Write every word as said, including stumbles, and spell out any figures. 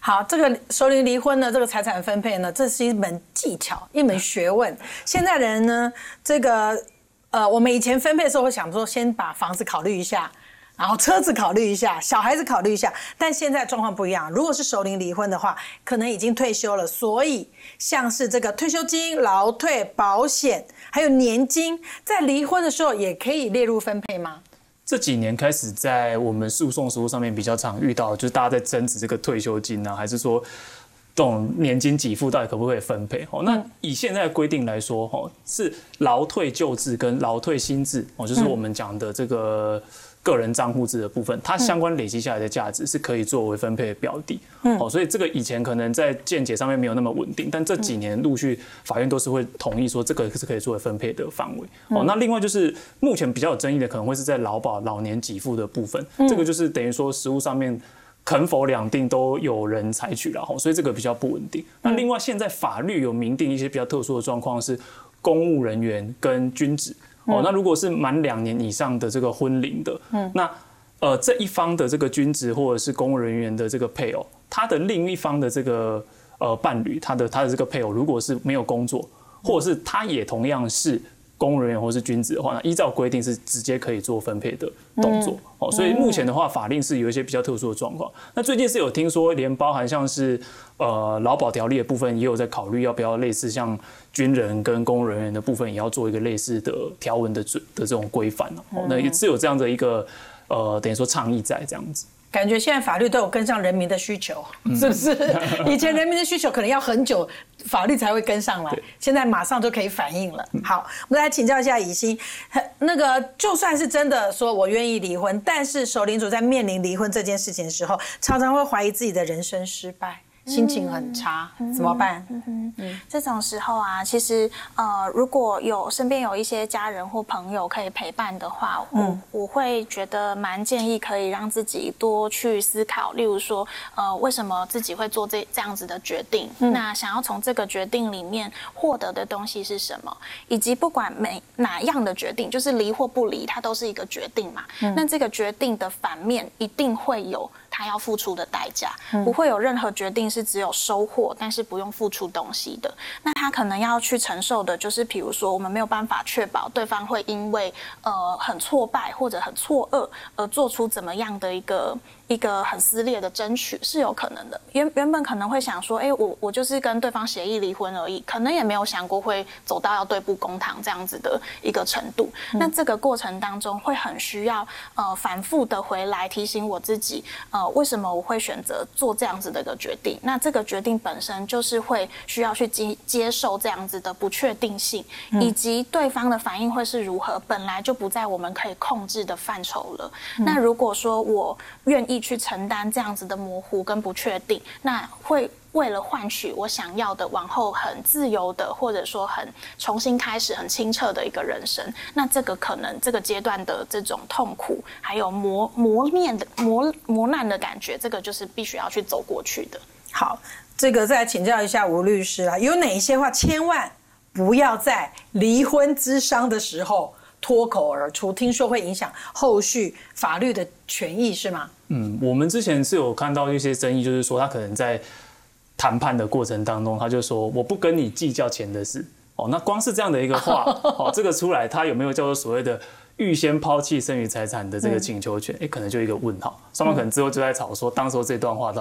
好，这个熟龄离婚呢，这个财产分配呢，这是一门技巧，一门学问。现在人呢，这个呃，我们以前分配的时候会想说，先把房子考虑一下。然后车子考虑一下，小孩子考虑一下，但现在状况不一样。如果是熟龄离婚的话，可能已经退休了，所以像是这个退休金、劳退、保险，还有年金，在离婚的时候也可以列入分配吗？ 这几年开始在我们诉讼实务上面比较常遇到，就是大家在争执这个退休金啊，还是说这种年金给付到底可不可以分配？哦，那以现在的规定来说，哦，是劳退旧制跟劳退新制，哦，就是我们讲的这个。个人账户制的部分，它相关累积下来的价值是可以作为分配的标的。嗯，哦，所以这个以前可能在见解上面没有那么稳定，但这几年陆续法院都是会同意说这个是可以作为分配的范围。哦，那另外就是目前比较有争议的，可能会是在劳保老年给付的部分，这个就是等于说实务上面肯否两定都有人采取了，所以这个比较不稳定。那另外现在法律有明定一些比较特殊的状况是公务人员跟军职。哦，那如果是满两年以上的这个婚龄的，嗯，那呃这一方的这个军职或者是公务人员的这个配偶，他的另一方的这个呃伴侣，他的他的这个配偶，如果是没有工作，或者是他也同样是公务人员或是军职的话，那依照规定是直接可以做分配的动作。哦，所以目前的话，法令是有一些比较特殊的状况。那最近是有听说，连包含像是呃劳保条例的部分，也有在考虑要不要类似像军人跟公务人员的部分，也要做一个类似的条文的的这种规范。哦，那也是有这样的一个呃等于说倡议在这样子。 感觉现在法律都有跟上人民的需求，是不是？以前人民的需求可能要很久，法律才会跟上来，现在马上就可以反映了。好，我们来请教一下以欣，那个就算是真的说我愿意离婚，但是熟龄族在面临离婚这件事情的时候，常常会怀疑自己的人生失败。心情很差，嗯、怎么办？嗯嗯嗯，这种时候啊，其实呃，如果有身边有一些家人或朋友可以陪伴的话，嗯，我我会觉得蛮建议可以让自己多去思考，例如说，呃，为什么自己会做这这样子的决定？嗯、那想要从这个决定里面获得的东西是什么？以及不管每哪样的决定，就是离或不离，它都是一个决定嘛。嗯、那这个决定的反面一定会有他要付出的代价，嗯、不会有任何决定是只有收获，但是不用付出东西的。那他可能要去承受的就是，比如说我们没有办法确保对方会因为呃很挫败或者很错愕而做出怎么样的一个一个很撕裂的争取，是有可能的。原原本可能会想说，哎，我我就是跟对方协议离婚而已，可能也没有想过会走到要对簿公堂这样子的一个程度。嗯、那这个过程当中会很需要呃反复的回来提醒我自己，呃为什么我会选择做这样子的一个决定？那这个决定本身就是会需要去接接受这样子的不确定性，嗯、以及对方的反应会是如何，本来就不在我们可以控制的范畴了。嗯、那如果说我愿意去承担这样子的模糊跟不确定，那会为了换取我想要的往后很自由的，或者说很重新开始很清澈的一个人生，那这个可能这个阶段的这种痛苦还有磨磨面的磨磨难的感觉，这个就是必须要去走过去的。 好，这个再请教一下吴律师啦，有哪一些话千万不要在离婚咨商的时候脱口而出，听说会影响后续法律的权益，是吗？ 嗯，我们之前是有看到一些争议，就是说他可能在谈判的过程当中，他就说我不跟你计较钱的事。哦，那光是这样的一个话，哦，这个出来，他有没有叫做所谓的预先抛弃剩余财产的这个请求权？哎、嗯，可能就一个问号。双方可能之后就在吵说，当时候这段话